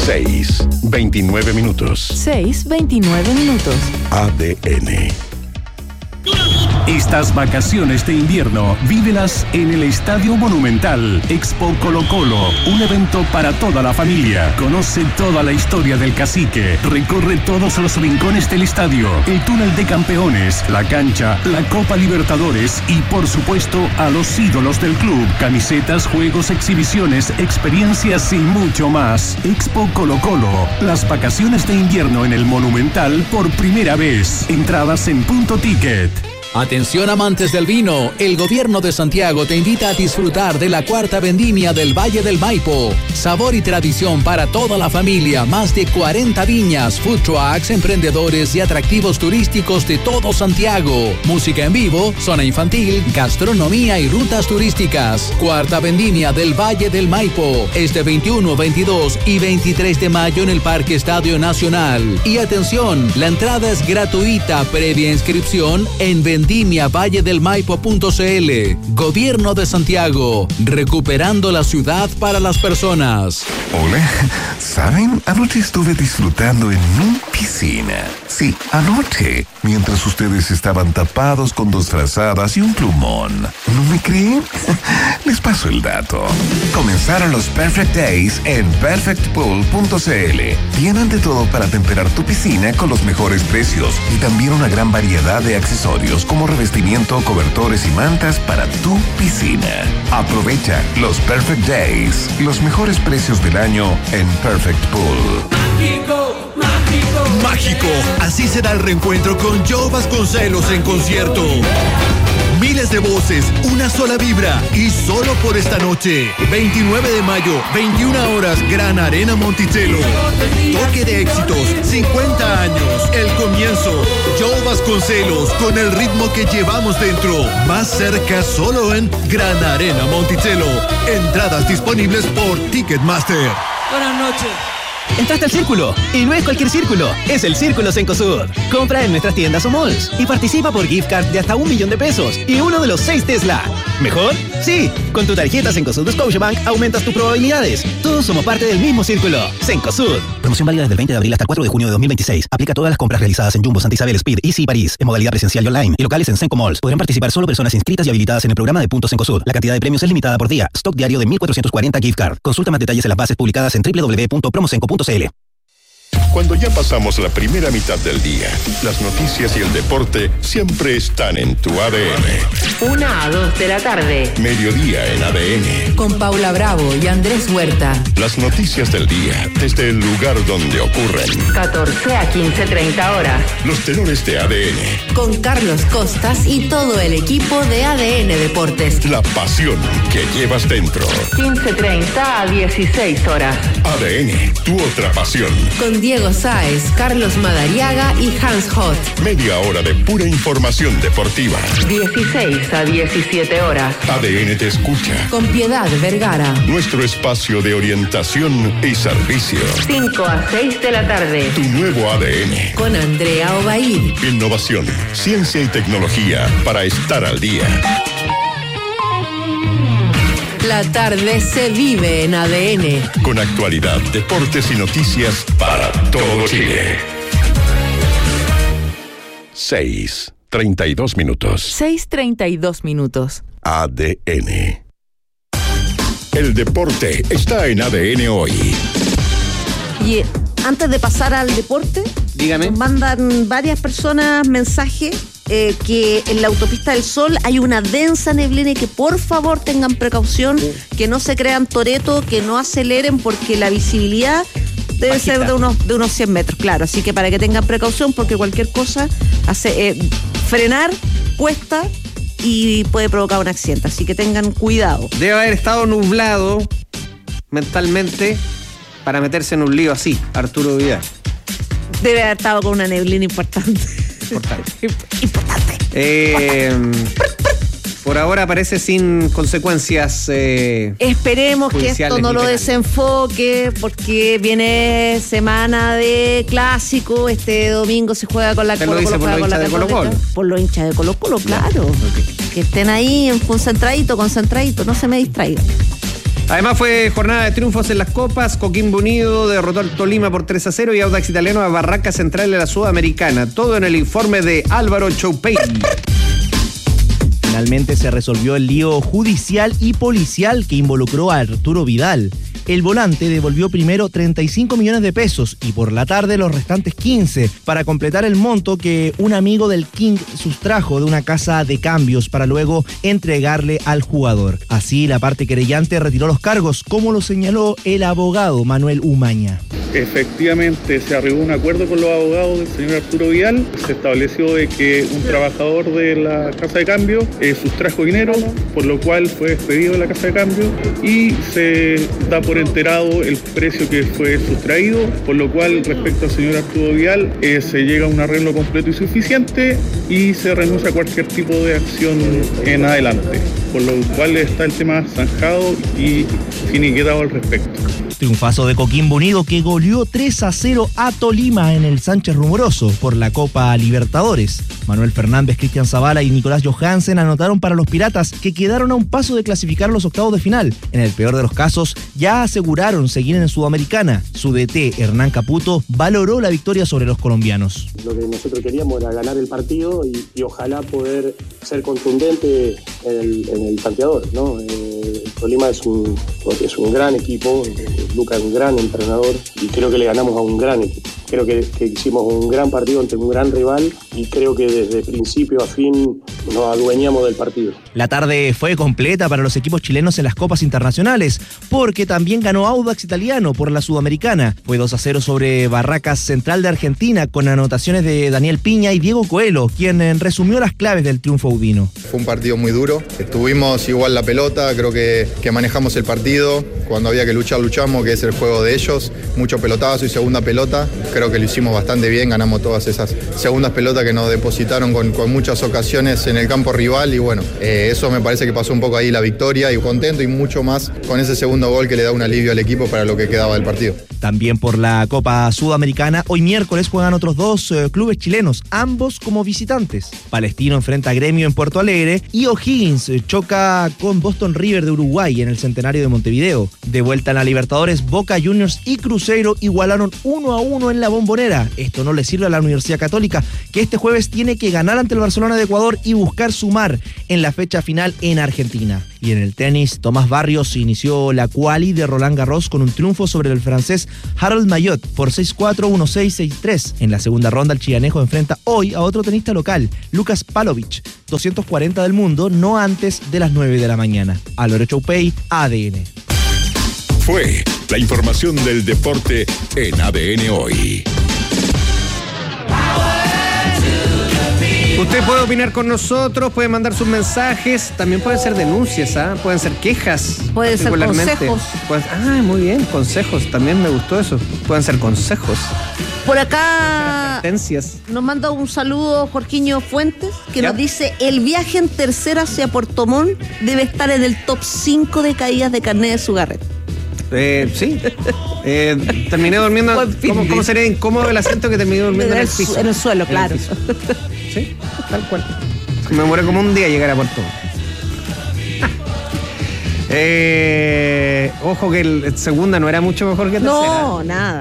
6:29 minutos. 6:29 minutos. ADN. Estas vacaciones de invierno, vívelas en el Estadio Monumental. Expo Colo-Colo, un evento para toda la familia. Conoce toda la historia del Cacique. Recorre todos los rincones del estadio, el túnel de campeones, la cancha, la Copa Libertadores y, por supuesto, a los ídolos del club. Camisetas, juegos, exhibiciones, experiencias y mucho más. Expo Colo-Colo, las vacaciones de invierno en el Monumental por primera vez. Entradas en Punto Ticket. Atención amantes del vino, el gobierno de Santiago te invita a disfrutar de la cuarta vendimia del Valle del Maipo. Sabor y tradición para toda la familia, más de 40 viñas, food trucks, emprendedores y atractivos turísticos de todo Santiago. Música en vivo, zona infantil, gastronomía y rutas turísticas. Cuarta vendimia del Valle del Maipo, este 21, 22 y 23 de mayo en el Parque Estadio Nacional. Y atención, la entrada es gratuita, previa inscripción en vendimiavalledelmaipo.cl. Gobierno de Santiago, recuperando la ciudad para las personas. Hola, ¿saben? Anoche estuve disfrutando en mi piscina. Sí, anoche, mientras ustedes estaban tapados con 2 frazadas y un plumón. ¿No me creen? Les paso el dato. Comenzaron los Perfect Days en perfectpool.cl. Tienen de todo para temperar tu piscina con los mejores precios y también una gran variedad de accesorios como revestimiento, cobertores y mantas para tu piscina. Aprovecha los Perfect Days, los mejores precios del año en Perfect Pool. Mágico, mágico, mágico. Así será el reencuentro con Joe Vasconcelos en concierto. Miles de voces, una sola vibra y solo por esta noche. 29 de mayo, 21 horas, Gran Arena Monticello. Toque de éxitos, 50 años, el comienzo. Joe Vasconcelos con el ritmo que llevamos dentro. Más cerca solo en Gran Arena Monticello. Entradas disponibles por Ticketmaster. Buenas noches. Entraste al Círculo, y no es cualquier círculo, es el Círculo Cencosud. Compra en nuestras tiendas o malls y participa por gift card de hasta $1.000.000 y uno de los 6 Tesla. ¿Mejor? Sí, con tu tarjeta Cencosud de Scotiabank aumentas tus probabilidades. Todos somos parte del mismo círculo. Cencosud. Promoción válida desde el 20 de abril hasta el 4 de junio de 2026. Aplica a todas las compras realizadas en Jumbo, Santa Isabel, Speed, Easy y París, en modalidad presencial y online, y locales en Cenco Malls. Podrán participar solo personas inscritas y habilitadas en el programa de Puntos Cencosud. La cantidad de premios es limitada por día. Stock diario de 1.440 gift card. Consulta más detalles en las bases publicadas en www.promocenco.cl. Cuando ya pasamos la primera mitad del día, las noticias y el deporte siempre están en tu ADN. 1 a 2 de la tarde. Mediodía en ADN. Con Paula Bravo y Andrés Huerta. Las noticias del día desde el lugar donde ocurren. 14 a 15:30 horas. Los tenores de ADN. Con Carlos Costas y todo el equipo de ADN Deportes. La pasión que llevas dentro. 15:30 a 16 horas. ADN, tu otra pasión. Con Diego Sáez, Carlos Madariaga y Hans Hot. Media hora de pura información deportiva. 16 a 17 horas. ADN te escucha. Con Piedad Vergara. Nuestro espacio de orientación y servicio. 5 a 6 de la tarde. Tu nuevo ADN. Con Andrea Obaid. Innovación, ciencia y tecnología para estar al día. La tarde se vive en ADN. Con actualidad, deportes y noticias para todo Chile. 6:32 minutos. 6:32 minutos. ADN. El deporte está en ADN hoy. Y antes de pasar al deporte, dígame. Nos mandan varias personas mensajes que en la autopista del Sol hay una densa neblina y que por favor tengan precaución, que no se crean toreto, que no aceleren porque la visibilidad debe bajita. ser de unos 100 metros, claro. Así que para que tengan precaución porque cualquier cosa hace frenar cuesta y puede provocar un accidente. Así que tengan cuidado. Debe haber estado nublado mentalmente para meterse en un lío así, Arturo Vidal. Debe haber estado con una neblina importante. Por ahora parece sin consecuencias. Esperemos que esto no lo desenfoque, porque viene semana de clásico. Este domingo se juega con la Colo-Colo. Por los hinchas de Colo-Colo. Por los hinchas de Colo-Colo, claro. Okay. Que estén ahí concentradito, no se me distraigan. Además fue jornada de triunfos en las copas. Coquimbo Unido derrotó al Tolima por 3-0 y Audax Italiano a Barraca Central de la Sudamericana. Todo en el informe de Álvaro Choupey. Finalmente se resolvió el lío judicial y policial que involucró a Arturo Vidal. El volante devolvió primero 35 millones de pesos y por la tarde los restantes 15 para completar el monto que un amigo del King sustrajo de una casa de cambios para luego entregarle al jugador. Así la parte querellante retiró los cargos, como lo señaló el abogado Manuel Umaña. Efectivamente se arribó a un acuerdo con los abogados del señor Arturo Vidal. Se estableció de que un trabajador de la casa de cambio sustrajo dinero, por lo cual fue despedido de la casa de cambio y se da por enterado el precio que fue sustraído, por lo cual respecto al señor Arturo Vidal se llega a un arreglo completo y suficiente y se renuncia a cualquier tipo de acción en adelante, por lo cual está el tema zanjado y finiquitado al respecto. Triunfazo de Coquimbo Unido que goleó 3-0 a Tolima en el Sánchez Rumoroso por la Copa Libertadores. Manuel Fernández, Cristian Zavala y Nicolás Johansen anotaron para los Piratas, que quedaron a un paso de clasificar a los octavos de final. En el peor de los casos, ya aseguraron seguir en Sudamericana. Su DT, Hernán Caputo, valoró la victoria sobre los colombianos. Lo que nosotros queríamos era ganar el partido y ojalá poder ser contundente en el tanteador, ¿no? Tolima es un gran equipo, Lucas es un gran entrenador y creo que le ganamos a un gran equipo. Creo que hicimos un gran partido ante un gran rival y creo que desde principio a fin nos adueñamos del partido. La tarde fue completa para los equipos chilenos en las copas internacionales, porque también ganó Audax Italiano por la Sudamericana. Fue 2-0 sobre Barracas Central de Argentina, con anotaciones de Daniel Piña y Diego Coelho, quien resumió las claves del triunfo audino. Fue un partido muy duro, estuvimos igual la pelota, creo que manejamos el partido, cuando había que luchar luchamos, que es el juego de ellos, mucho pelotazo y segunda pelota, creo que lo hicimos bastante bien, ganamos todas esas segundas pelotas que nos depositaron con muchas ocasiones en el campo rival y bueno, eso me parece que pasó un poco ahí la victoria y contento y mucho más con ese segundo gol que le da un alivio al equipo para lo que quedaba del partido. También por la Copa Sudamericana, hoy miércoles juegan otros dos clubes chilenos, ambos como visitantes. Palestino enfrenta a Gremio en Puerto Alegre y O'Higgins choca con Boston River de Uruguay en el Centenario de Montevideo. De vuelta en la Libertadores, Boca Juniors y Cruzeiro igualaron 1-1 en la Bombonera. Esto no le sirve a la Universidad Católica, que este jueves tiene que ganar ante el Barcelona de Ecuador y buscar sumar en la fecha final en Argentina. Y en el tenis, Tomás Barrios inició la quali de Roland Garros con un triunfo sobre el francés Harold Mayot por 6-4, 1-6, 6-3. En la segunda ronda, el chillanejo enfrenta hoy a otro tenista local, Lucas Palovich, 240 del mundo, no antes de las 9 de la mañana. Álvaro Choupey, ADN. Fue la información del deporte en ADN Hoy. Usted puede opinar con nosotros, puede mandar sus mensajes, también pueden ser denuncias, pueden ser quejas. Pueden ser consejos. Muy bien, consejos, también me gustó eso. Pueden ser consejos. Por acá nos manda un saludo Jorginho Fuentes, que nos dice: el viaje en tercera hacia Puerto Montt debe estar en el top 5 de caídas de carnet de Sugarret. Sí. Terminé durmiendo. ¿Cómo sería incómodo el asiento que terminé durmiendo en el piso? En el suelo, claro. Sí, tal cual. Me demoré como un día llegar a Puerto Montt. Ojo que el segunda no era mucho mejor que tercera. No, nada.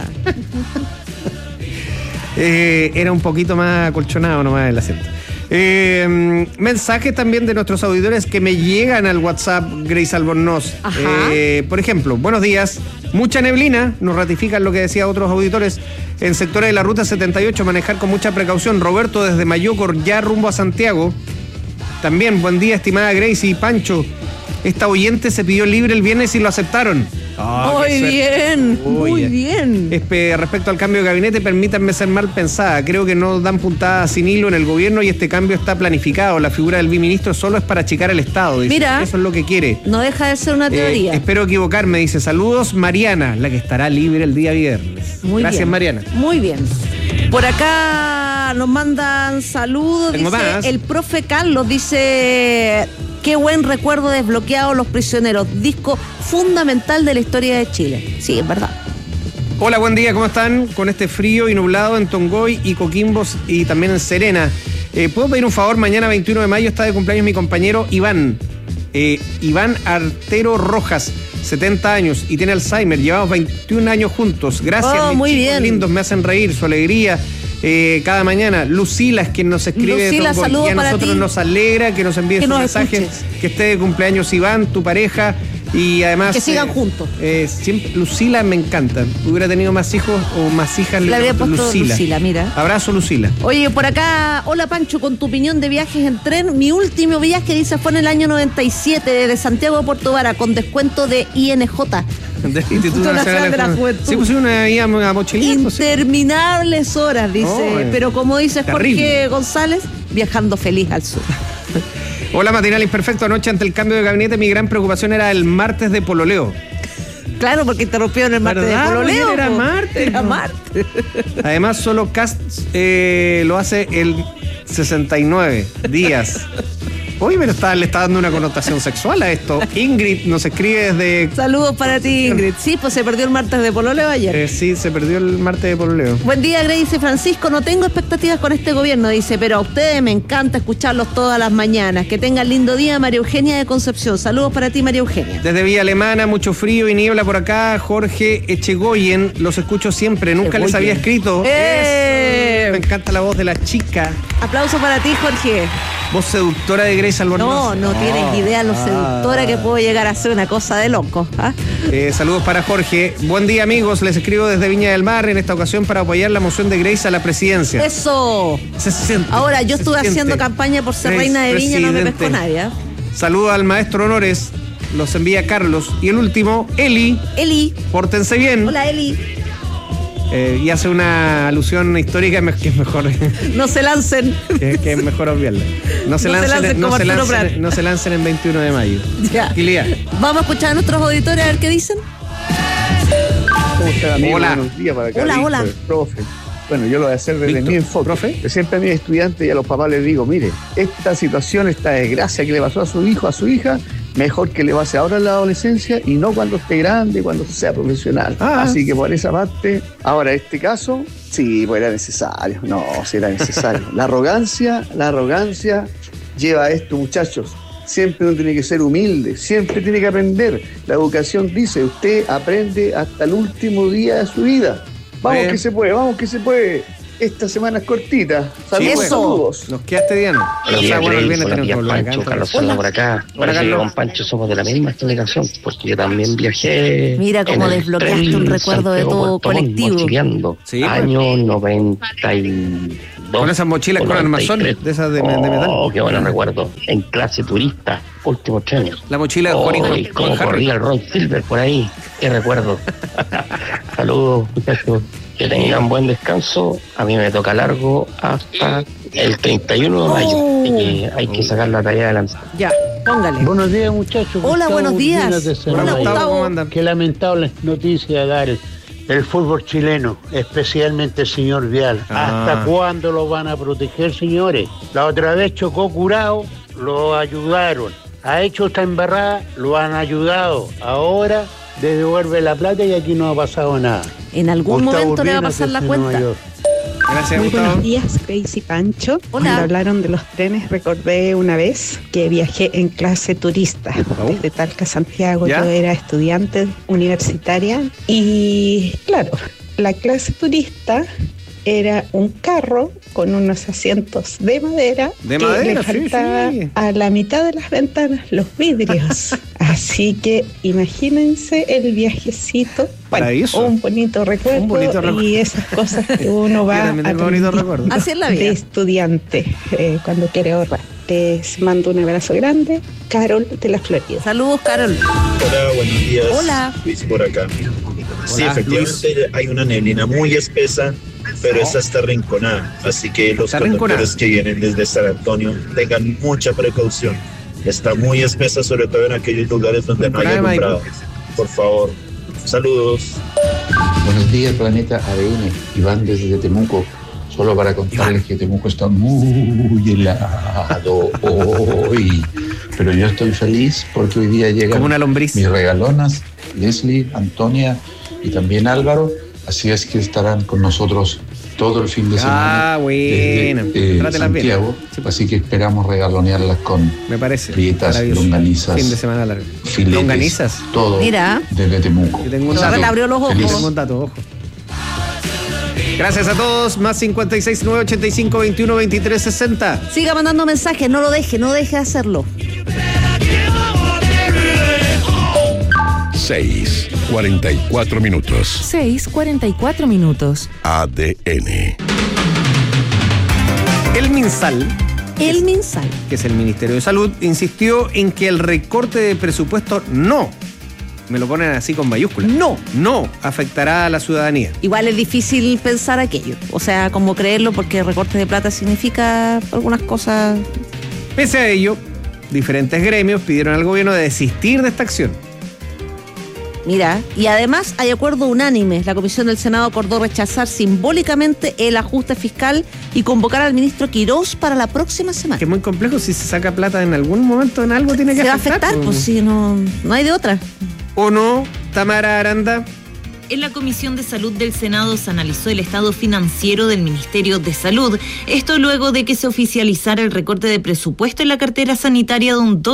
Era un poquito más acolchonado nomás el asiento. Mensajes también de nuestros auditores que me llegan al WhatsApp, Grace Albornoz. Por ejemplo, buenos días, mucha neblina, nos ratifican lo que decía otros auditores. En sectores de la ruta 78, manejar con mucha precaución. Roberto desde Mayocor, ya rumbo a Santiago. También, buen día, estimada Grace y Pancho. Esta oyente se pidió libre el viernes y lo aceptaron. Muy bien, muy bien. Respecto al cambio de gabinete, permítanme ser mal pensada. Creo que no dan puntada sin hilo en el gobierno y este cambio está planificado. La figura del biministro solo es para achicar el Estado. Dice. Mira, eso es lo que quiere. No deja de ser una teoría. Espero equivocarme, dice. Saludos, Mariana, la que estará libre el día viernes. Gracias, bien. Mariana. Muy bien. Por acá nos mandan saludos. Dice, el profe Carlos dice: qué buen recuerdo desbloqueado Los Prisioneros, disco fundamental de la historia de Chile. Sí, es verdad. Hola, buen día, ¿cómo están? Con este frío y nublado en Tongoy y Coquimbo y también en Serena. ¿Puedo pedir un favor? Mañana 21 de mayo está de cumpleaños mi compañero Iván Artero Rojas. 70 años y tiene Alzheimer. Llevamos 21 años juntos. Gracias, muy bien. Lindos, me hacen reír, su alegría. Cada mañana. Lucila es quien nos escribe. Lucila, saludos y a para nosotros ti. nos alegra que nos envíes un mensaje. Que esté de cumpleaños Iván, tu pareja. Y además. Que sigan juntos. Siempre, Lucila me encanta. Hubiera tenido más hijos o más hijas. Le habría puesto Lucila, mira. Abrazo, Lucila. Oye, por acá, hola Pancho, con tu opinión de viajes en tren. Mi último viaje, dice, fue en el año 97 desde Santiago a Puerto Vara con descuento de INJ. Del Instituto Nacional de la Juventud. Sí, pues una mochilita. Interminables horas, dice. Pero como dice Jorge González, viajando feliz al sur. Hola, matinal imperfecto. Anoche, ante el cambio de gabinete, mi gran preocupación era el martes de pololeo. Claro, porque interrumpieron el martes de pololeo. Era martes. Era martes. Además, solo Cast lo hace el 69 días. Uy, pero le está dando una connotación sexual a esto. Ingrid nos escribe desde... Saludos para ti, Ingrid. Sí, pues se perdió el martes de pololeo ayer. Sí, se perdió el martes de pololeo. Buen día, Grey, dice Francisco. No tengo expectativas con este gobierno, dice, pero a ustedes me encanta escucharlos todas las mañanas. Que tengan lindo día, María Eugenia de Concepción. Saludos para ti, María Eugenia. Desde Villa Alemana, mucho frío y niebla por acá. Jorge Echegoyen, los escucho siempre. Nunca les había escrito. Me encanta la voz de la chica. Aplauso para ti, Jorge. Voz seductora de Grace Albornoz. No tienes idea lo seductora que puedo llegar a ser, una cosa de loco. Saludos para Jorge. Buen día, amigos. Les escribo desde Viña del Mar en esta ocasión para apoyar la moción de Grace a la presidencia. ¡Eso! Se siente. Ahora, yo estuve haciendo campaña por ser reina de Viña, no me pescó nadie. Saludos al maestro Honores. Los envía Carlos. Y el último, Eli. Pórtense bien. Hola, Eli. Y hace una alusión histórica que es mejor. No se lancen. Que es mejor obviarla. No se lancen en 21 de mayo. Ya. Vamos a escuchar a nuestros auditores a ver qué dicen. ¿Cómo están, amigos? Hola. Buenos días para acá. Hola. Profe. Bueno, yo lo voy a hacer desde mi enfoque. ¿Profe? Que siempre a mis estudiantes y a los papás les digo, mire, esta situación, esta desgracia que le pasó a su hijo, a su hija, mejor que le pase ahora en la adolescencia y no cuando esté grande, cuando sea profesional. Así que por esa parte, ahora este caso, sí, pues era necesario. No, sí era necesario. La arrogancia lleva a esto, muchachos. Siempre uno tiene que ser humilde, siempre tiene que aprender. La educación dice, usted aprende hasta el último día de su vida. Vamos que se puede. Esta semana es cortita. Saludos. Nos quedaste, Diana. Pancho, Carlos Sola por acá. Parece que con Pancho somos de la misma generación, porque yo también viajé. Mira cómo desbloqueaste un recuerdo de tu colectivo. Sí, año 92. Con esas mochilas con armazones de esas de metal. Oh, qué bueno recuerdo. En clase turista, últimos 3 años. La mochila de Juanito. Como corría el Ron Silver por ahí. Qué recuerdo. Saludos, muchachos. Que tengan buen descanso. A mí me toca largo hasta el 31 de mayo. Así que hay que sacar la tarea adelante. Ya, póngale. Buenos días, muchachos. Hola, buenos días. Hola, Gustavo. Qué lamentable noticia dar el fútbol chileno, especialmente el señor Vial. ¿Hasta cuándo lo van a proteger, señores? La otra vez chocó Curao, lo ayudaron. Ha hecho esta embarrada, lo han ayudado. Ahora devuelve la plata y aquí no ha pasado nada. En algún momento le va a pasar la cuenta. Gracias, Muy Gustavo. buenos días, Grace y Pancho. Hola. Cuando hablaron de los trenes, recordé una vez que viajé en clase turista desde Talca a Santiago. ¿Ya? Yo era estudiante universitaria y, claro, la clase turista era un carro con unos asientos de madera que le faltaba a la mitad de las ventanas los vidrios. Así que imagínense el viajecito. Un bonito recuerdo y esas cosas que uno va aprendiendo Así es la vida. de estudiante cuando quiere ahorrar. Les mando un abrazo grande. Carol de la Florida. Saludos, Carol. Hola, buenos días. Hola. Luis por acá. Sí, Hola, efectivamente Luis. hay una neblina muy espesa, pero esa está rinconada. Así que los conductores que vienen desde San Antonio tengan mucha precaución. Está muy espesa, sobre todo en aquellos lugares donde no hay alumbrado. Por favor. Saludos. Buenos días, planeta ADN. Iván desde Temuco. Solo para contarles que Temuco está muy helado hoy. Pero yo estoy feliz porque hoy día llegan mis regalonas, Leslie, Antonia y también Álvaro. Así es que estarán con nosotros todo el fin de semana bueno. desde Santiago, así que esperamos regalonearlas con prietas, longanizas, fin de semana largo. Filetes, longanizas, todo. Mira, desde Temuco. Tengo un dato. Abrió los ojos. Tengo un dato, ojo. Gracias a todos. Más 56 985 21 23 60. Siga mandando mensajes, no deje de hacerlo. 6:44 minutos. 6:44 minutos. ADN. El MinSal, que es el Ministerio de Salud, insistió en que el recorte de presupuesto no, me lo ponen así con mayúsculas, no afectará a la ciudadanía. Igual es difícil pensar aquello, o sea, como creerlo, porque recorte de plata significa algunas cosas. Pese a ello, diferentes gremios pidieron al gobierno de desistir de esta acción. Mira, y además hay acuerdo unánime. La Comisión del Senado acordó rechazar simbólicamente el ajuste fiscal y convocar al ministro Quirós para la próxima semana. Que es muy complejo, si se saca plata en algún momento, en algo tiene que afectar. Se va a afectar, pues si no hay de otra. ¿O no, Tamara Aranda? En la Comisión de Salud del Senado se analizó el estado financiero del Ministerio de Salud. Esto luego de que se oficializara el recorte de presupuesto en la cartera sanitaria de un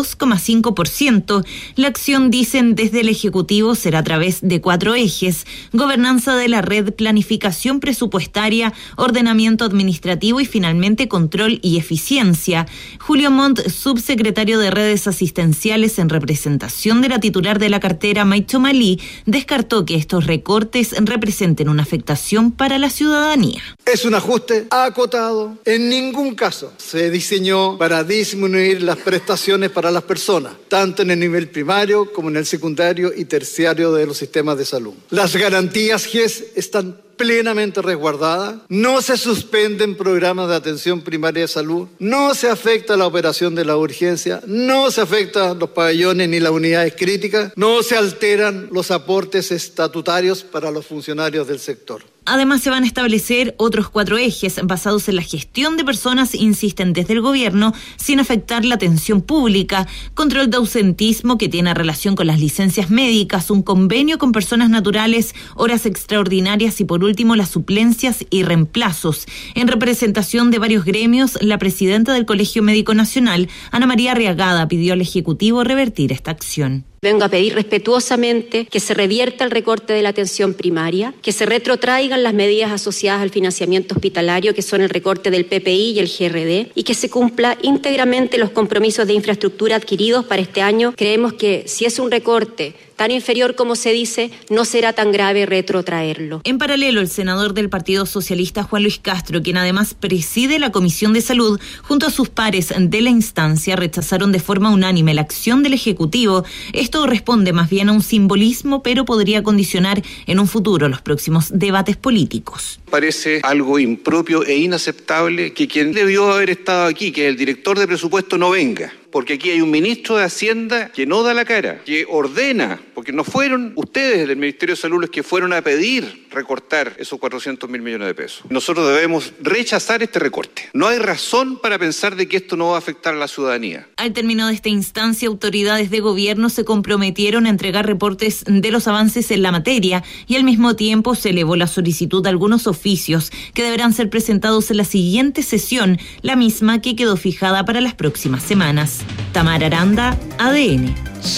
2,5%. La acción, dicen desde el Ejecutivo, será a través de 4 ejes: gobernanza de la red, planificación presupuestaria, ordenamiento administrativo y finalmente control y eficiencia. Julio Montt, subsecretario de redes asistenciales en representación de la titular de la cartera, Maicho Malí, descartó que estos recortes representen una afectación para la ciudadanía. Es un ajuste acotado. En ningún caso se diseñó para disminuir las prestaciones para las personas, tanto en el nivel primario como en el secundario y terciario de los sistemas de salud. Las garantías GES están plenamente resguardadas, no se suspenden programas de atención primaria de salud, no se afecta la operación de la urgencia, no se afectan los pabellones ni las unidades críticas, no se alteran los aportes estatutarios para los funcionarios del sector. Además, se van a establecer otros 4 ejes basados en la gestión de personas, insisten desde el gobierno, sin afectar la atención pública, control de ausentismo que tiene relación con las licencias médicas, un convenio con personas naturales, horas extraordinarias y por último las suplencias y reemplazos. En representación de varios gremios, la presidenta del Colegio Médico Nacional, Ana María Arriagada, pidió al Ejecutivo revertir esta acción. Vengo a pedir respetuosamente que se revierta el recorte de la atención primaria, que se retrotraigan las medidas asociadas al financiamiento hospitalario, que son el recorte del PPI y el GRD, y que se cumpla íntegramente los compromisos de infraestructura adquiridos para este año. Creemos que si es un recorte tan inferior como se dice, no será tan grave retrotraerlo. En paralelo, el senador del Partido Socialista, Juan Luis Castro, quien además preside la Comisión de Salud, junto a sus pares de la instancia, rechazaron de forma unánime la acción del Ejecutivo. Esto responde más bien a un simbolismo, pero podría condicionar en un futuro los próximos debates políticos. Parece algo impropio e inaceptable que quien debió haber estado aquí, que el director de presupuesto, no venga. Porque aquí hay un ministro de Hacienda que no da la cara, que ordena, porque no fueron ustedes del Ministerio de Salud los que fueron a pedir recortar esos 400.000 millones de pesos. Nosotros debemos rechazar este recorte. No hay razón para pensar de que esto no va a afectar a la ciudadanía. Al término de esta instancia, autoridades de gobierno se comprometieron a entregar reportes de los avances en la materia y al mismo tiempo se elevó la solicitud de algunos oficios que deberán ser presentados en la siguiente sesión, la misma que quedó fijada para las próximas semanas. Tamara Aranda, ADN.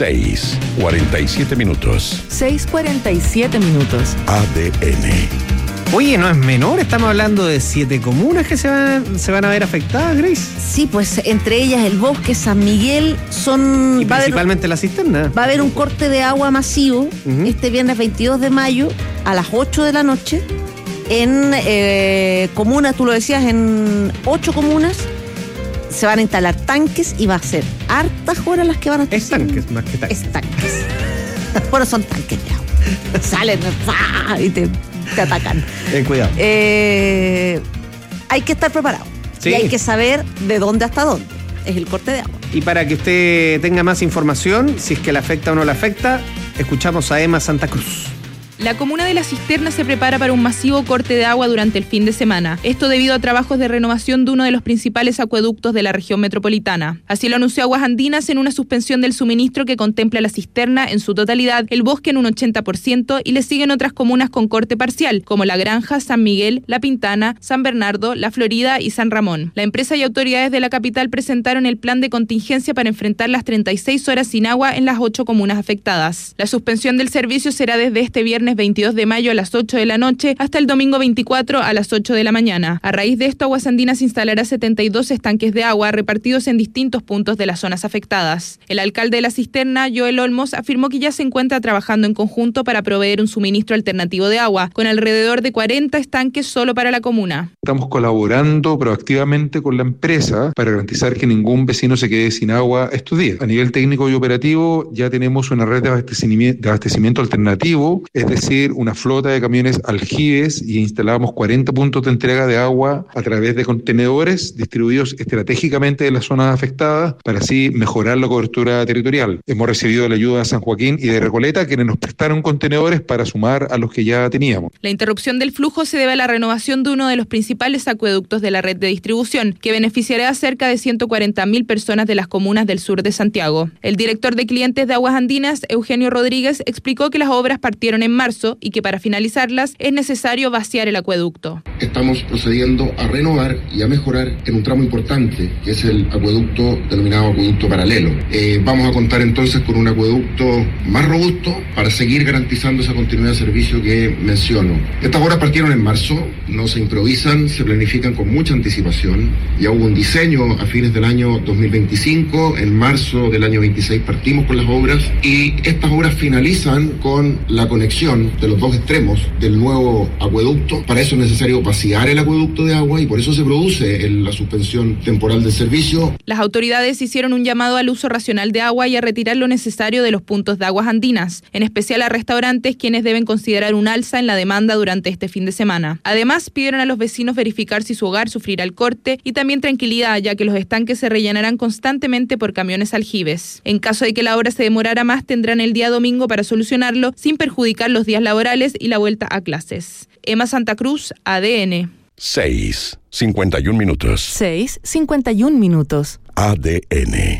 6:47 minutos. 6:47 minutos. ADN. Oye, no es menor, estamos hablando de 7 comunas que se van a ver afectadas, Grace. Sí, pues entre ellas el Bosque, San Miguel, son... Y principalmente la cisterna. Va a haber un corte de agua masivo este viernes 22 de mayo a las 8 de la noche en comunas, tú lo decías, en 8 comunas. Se van a instalar tanques y va a ser hartas horas las que van a estar. Estanques, más que tanques. Estanques. Bueno, son tanques de agua. Salen y te atacan. Cuidado. Hay que estar preparado. Sí. Y hay que saber de dónde hasta dónde es el corte de agua. Y para que usted tenga más información, si es que le afecta o no le afecta, escuchamos a Emma Santa Cruz. La comuna de La Cisterna se prepara para un masivo corte de agua durante el fin de semana. Esto debido a trabajos de renovación de uno de los principales acueductos de la región metropolitana. Así lo anunció Aguas Andinas en una suspensión del suministro que contempla La Cisterna en su totalidad, El Bosque en un 80% y le siguen otras comunas con corte parcial, como La Granja, San Miguel, La Pintana, San Bernardo, La Florida y San Ramón. La empresa y autoridades de la capital presentaron el plan de contingencia para enfrentar las 36 horas sin agua en las 8 comunas afectadas. La suspensión del servicio será desde este viernes 22 de mayo a las 8 de la noche hasta el domingo 24 a las 8 de la mañana. A raíz de esto, Aguas Andinas instalará 72 estanques de agua repartidos en distintos puntos de las zonas afectadas. El alcalde de La Cisterna, Joel Olmos, afirmó que ya se encuentra trabajando en conjunto para proveer un suministro alternativo de agua, con alrededor de 40 estanques solo para la comuna. Estamos colaborando proactivamente con la empresa para garantizar que ningún vecino se quede sin agua estos días. A nivel técnico y operativo ya tenemos una red de abastecimiento alternativo, es decir, una flota de camiones aljibes, y instalamos 40 puntos de entrega de agua a través de contenedores distribuidos estratégicamente en las zonas afectadas para así mejorar la cobertura territorial. Hemos recibido la ayuda de San Joaquín y de Recoleta, quienes nos prestaron contenedores para sumar a los que ya teníamos. La interrupción del flujo se debe a la renovación de uno de los principales acueductos de la red de distribución, que beneficiará a cerca de 140.000 personas de las comunas del sur de Santiago. El director de clientes de Aguas Andinas, Eugenio Rodríguez, explicó que las obras partieron en marzo y que para finalizarlas es necesario vaciar el acueducto. Estamos procediendo a renovar y a mejorar en un tramo importante, que es el acueducto denominado acueducto paralelo. Vamos a contar entonces con un acueducto más robusto para seguir garantizando esa continuidad de servicio que menciono. Estas obras partieron en marzo, no se improvisan, se planifican con mucha anticipación. Ya hubo un diseño a fines del año 2025, en marzo del año 26 partimos con las obras y estas obras finalizan con la conexión de los dos extremos del nuevo acueducto. Para eso es necesario vaciar el acueducto de agua y por eso se produce la suspensión temporal del servicio. Las autoridades hicieron un llamado al uso racional de agua y a retirar lo necesario de los puntos de Aguas Andinas, en especial a restaurantes, quienes deben considerar un alza en la demanda durante este fin de semana. Además, pidieron a los vecinos verificar si su hogar sufrirá el corte y también tranquilidad, ya que los estanques se rellenarán constantemente por camiones aljibes. En caso de que la obra se demorara más, tendrán el día domingo para solucionarlo sin perjudicar los días laborales y la vuelta a clases. Emma Santa Cruz, ADN. 6:51 minutos. 6:51 minutos. ADN.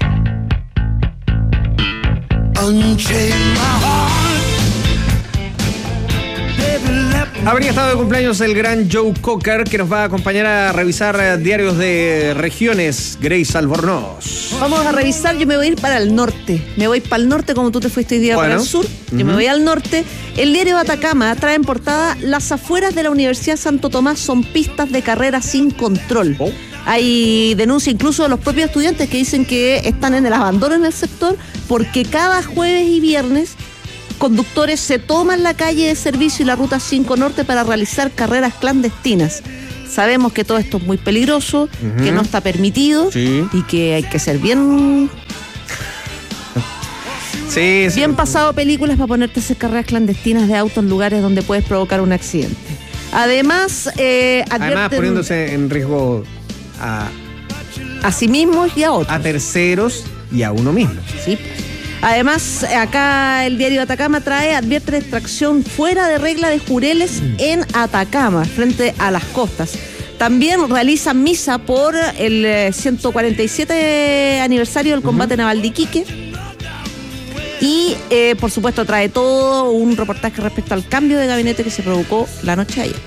Habría estado de cumpleaños el gran Joe Cocker, que nos va a acompañar a revisar diarios de regiones. Grace Albornoz. Vamos a revisar, yo me voy a ir para el norte. Me voy para el norte como tú te fuiste hoy día para el sur. Yo me voy al norte. El diario Atacama trae en portada: las afueras de la Universidad Santo Tomás son pistas de carrera sin control. Hay denuncia incluso de los propios estudiantes que dicen que están en el abandono en el sector porque cada jueves y viernes conductores se toman la calle de servicio y la ruta 5 Norte para realizar carreras clandestinas. Sabemos que todo esto es muy peligroso, que no está permitido y que hay que ser bien pasado películas para ponerte a hacer carreras clandestinas de autos en lugares donde puedes provocar un accidente. Además, poniéndose en riesgo a sí mismos y a otros. A terceros y a uno mismo. Sí. Además, acá el diario Atacama advierte de extracción fuera de regla de jureles en Atacama, frente a las costas. También realizan misa por el 147 aniversario del combate naval de Iquique. Y, por supuesto, trae todo un reportaje respecto al cambio de gabinete que se provocó la noche de ayer.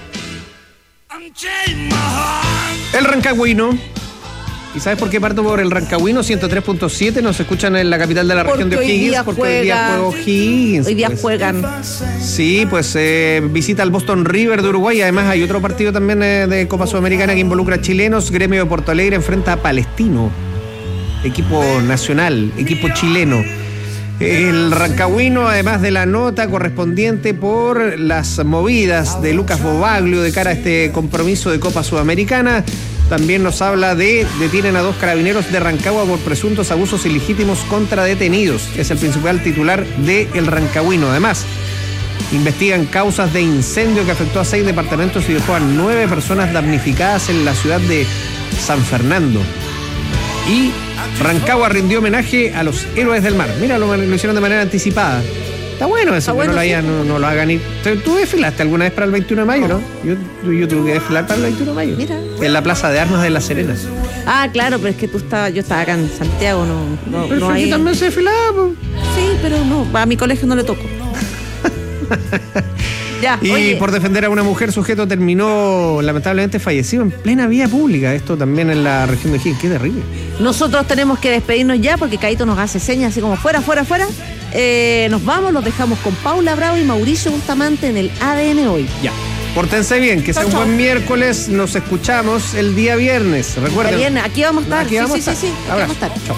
El Rancagüino. ¿Y sabes por qué parto por el Rancagüino? 103.7, nos escuchan en la capital de la región de O'Higgins. Porque hoy día juega O'Higgins. Hoy día juegan. Sí, pues visita al Boston River de Uruguay. Además hay otro partido también de Copa Sudamericana que involucra a chilenos. Gremio de Porto Alegre enfrenta a Palestino. Equipo nacional, equipo chileno. El Rancagüino, además de la nota correspondiente por las movidas de Lucas Bobaglio de cara a este compromiso de Copa Sudamericana, también nos habla de detienen a 2 carabineros de Rancagua por presuntos abusos ilegítimos contra detenidos. Es el principal titular de El Rancagüino. Además, investigan causas de incendio que afectó a 6 departamentos y dejó a 9 personas damnificadas en la ciudad de San Fernando. Y Rancagua rindió homenaje a los héroes del mar. Mira, lo hicieron de manera anticipada. Está bueno eso, que no lo hagan ir. ¿Tú desfilaste alguna vez para el 21 de mayo, no? Yo tuve que desfilar para el 21 de mayo. Mira. En la Plaza de Armas de La Serena. Ah, claro, pero es que yo estaba acá en Santiago, pero aquí también se desfilaba, pues. Sí, pero no, a mi colegio no le tocó. Ya, y por defender a una mujer, sujeto terminó lamentablemente fallecido en plena vía pública. Esto también en la región de Higgins. Qué terrible. Nosotros tenemos que despedirnos ya porque Caito nos hace señas así como fuera. Nos vamos, los dejamos con Paula Bravo y Mauricio Bustamante en el ADN Hoy. Ya. Pórtense bien, que sea un buen miércoles. Nos escuchamos el día viernes. Recuerden. Aquí vamos a estar. Sí. Aquí vamos a estar. Chao.